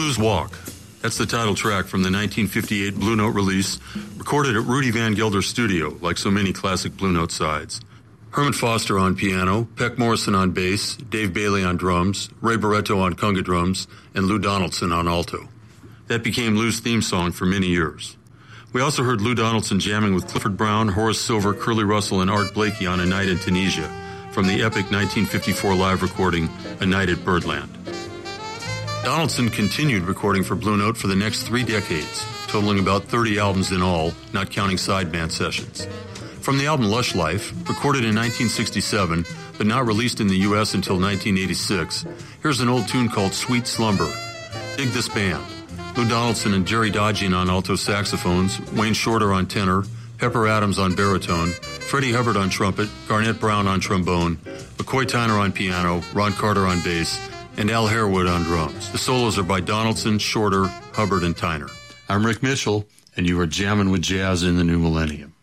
Blues Walk. That's the title track from the 1958 Blue Note release, recorded at Rudy Van Gelder's studio, like so many classic Blue Note sides. Herman Foster on piano, Peck Morrison on bass, Dave Bailey on drums, Ray Barretto on conga drums, and Lou Donaldson on alto. That became Lou's theme song for many years. We also heard Lou Donaldson jamming with Clifford Brown, Horace Silver, Curly Russell, and Art Blakey on A Night in Tunisia from the epic 1954 live recording, A Night at Birdland. Donaldson continued recording for Blue Note for the next 3 decades, totaling about 30 albums in all, not counting sideband sessions. From the album Lush Life, recorded in 1967, but not released in the U.S. until 1986, here's an old tune called Sweet Slumber. Dig this band. Lou Donaldson and Jerry Dodgian on alto saxophones, Wayne Shorter on tenor, Pepper Adams on baritone, Freddie Hubbard on trumpet, Garnett Brown on trombone, McCoy Tyner on piano, Ron Carter on bass, and Al Harewood on drums. The solos are by Donaldson, Shorter, Hubbard, and Tyner. I'm Rick Mitchell, and you are jamming with jazz in the new millennium.